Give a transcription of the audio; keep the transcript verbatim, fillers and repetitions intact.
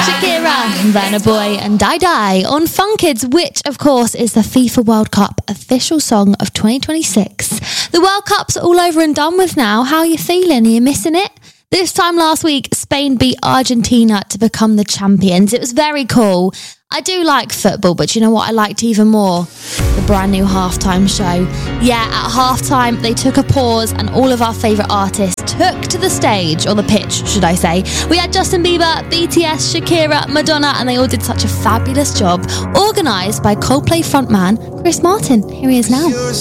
Shakira, Burna Boy and Die Die on Fun Kids, which of course is the FIFA World Cup official song of twenty twenty-six. The World Cup's all over and done with now. How are you feeling? Are you missing it? This time last week, Spain beat Argentina to become the champions. It was very cool. I do like football, but you know what I liked even more? The brand new halftime show. Yeah, at halftime, they took a pause and all of our favourite artists took to the stage, or the pitch, should I say. We had Justin Bieber, B T S, Shakira, Madonna, and they all did such a fabulous job. Organised by Coldplay frontman Chris Martin. Here he is now.